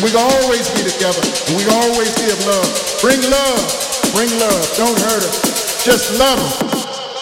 we can always be together, and we can always give love. Bring love, don't hurt us. Just love them.